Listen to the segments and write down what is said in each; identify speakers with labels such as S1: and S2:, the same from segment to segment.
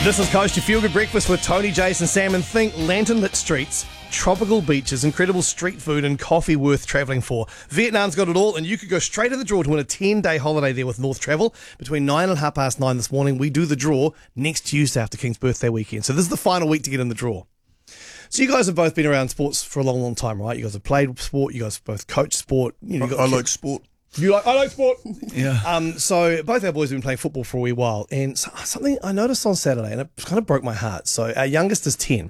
S1: This is Coast, your feel-good breakfast with Tony, Jason, Sam, and think lantern-lit streets, tropical beaches, incredible street food, and coffee worth travelling for. Vietnam's got it all, and you could go straight to the draw to win a 10-day holiday there with North Travel. Between 9 and 9:30 this morning, we do the draw next Tuesday after King's birthday weekend. So this is the final week to get in the draw. So you guys have both been around sports for a long, long time, right? You guys have played sport, you guys both coach sport. You know,
S2: I like sport.
S1: I like sport.
S2: Yeah.
S1: So both our boys have been playing football for a wee while, and something I noticed on Saturday, and it kind of broke my heart. So our youngest is 10,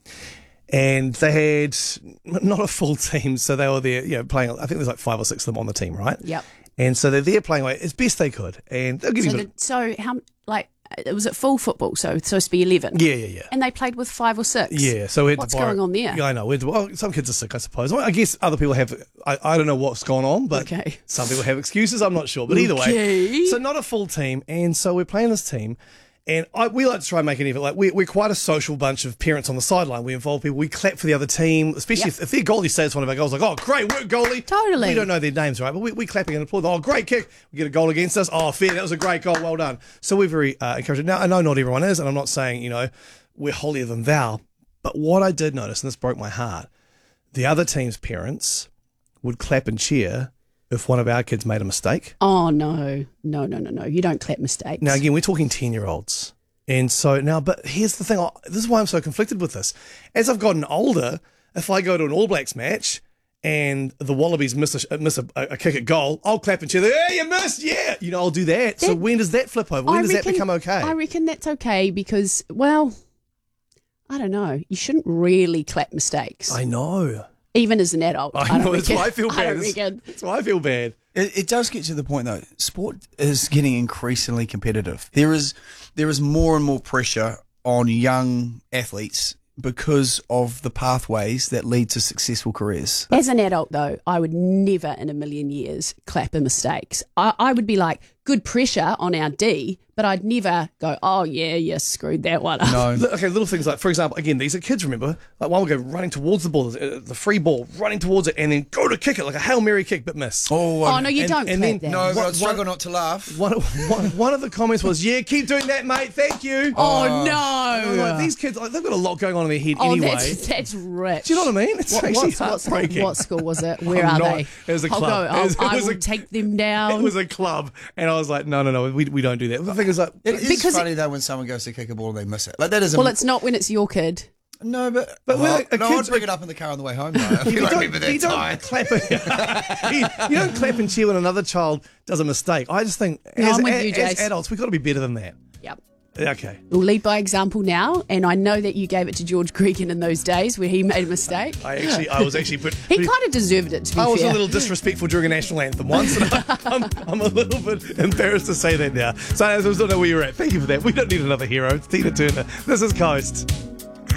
S1: and they had not a full team, so they were there, playing. I think there's like 5 or 6 of them on the team, right?
S3: Yep.
S1: And so they're there playing away as best they could, and they'll give you.
S3: So how it was at full football, so it's supposed to be 11.
S1: Yeah.
S3: And they played with 5 or 6.
S1: Yeah, so we had
S3: What's
S1: to borrow,
S3: going on there?
S1: Yeah, I know. Some kids are sick, I suppose. Well, I guess other people have. I don't know what's gone on, but
S3: Okay.
S1: some people have excuses. I'm not sure, but either way, so not a full team, and so we're playing this team. And we like to try and make an effort. Like we're quite a social bunch of parents on the sideline. We involve people. We clap for the other team, especially if their goalie says one of our goals. Like, oh, great work, goalie.
S3: Totally.
S1: We don't know their names, right? But we clapping and applaud. Oh, great kick. We get a goal against us. Oh, fair. That was a great goal. Well done. So we're very encouraging. Now, I know not everyone is, and I'm not saying, we're holier than thou. But what I did notice, and this broke my heart, the other team's parents would clap and cheer if one of our kids made a mistake.
S3: Oh, no. No. You don't clap mistakes.
S1: Now, again, we're talking 10-year-olds. And so now, but here's the thing. This is why I'm so conflicted with this. As I've gotten older, if I go to an All Blacks match and the Wallabies miss a kick at goal, I'll clap and cheer. Hey, you missed! Yeah! I'll do that. So when does that flip over? When does that become okay?
S3: I reckon that's okay because, well, I don't know. You shouldn't really clap mistakes.
S1: I know.
S3: Even as an adult.
S1: I know. That's why I feel bad.
S3: reckon.
S1: That's why I feel bad.
S2: It does get to the point, though. Sport is getting increasingly competitive. There is more and more pressure on young athletes because of the pathways that lead to successful careers.
S3: As an adult, though, I would never in a million years clap a mistakes. I would be like, good pressure on our D, but I'd never go, oh, yeah, you screwed that one up.
S2: No.
S1: Okay, little things like, for example, again, these are kids, remember? Like one will go running towards the ball, the free ball, running towards it, and then go to kick it, like a Hail Mary kick, but miss.
S3: Oh, no, you don't clap
S1: then,
S3: that.
S2: No, but I'd struggle not to laugh.
S1: One of the comments was, yeah, keep doing that, mate, thank you.
S3: Oh,
S1: And
S3: no.
S1: I'm like, these kids, they've got a lot going on in their head anyway.
S3: That's rich.
S1: Do you know what I mean? It's actually heartbreaking.
S3: What school was it? Where are they?
S1: It was a club.
S3: I will take them down.
S1: It was a club, and I was like, no, we don't do that. The thing is, like,
S2: It is funny, though, when someone goes to kick a ball and they miss it. Like, that is
S3: well, it's not when it's your kid.
S2: No, but
S1: I'd
S2: bring it up in the car on the way home, though. I feel like remember that time.
S1: You don't clap and cheer when another child does a mistake. I just think, as adults, we've got to be better than that.
S3: Yep.
S1: Okay.
S3: We'll lead by example now, and I know that you gave it to George Gregan in those days where he made a mistake.
S1: I was actually
S3: he kind of deserved it, to be fair.
S1: I was a little disrespectful during a national anthem once, and I'm a little bit embarrassed to say that now. So I still know where you're at. Thank you for that. We don't need another hero. It's Tina Turner. This is Coast.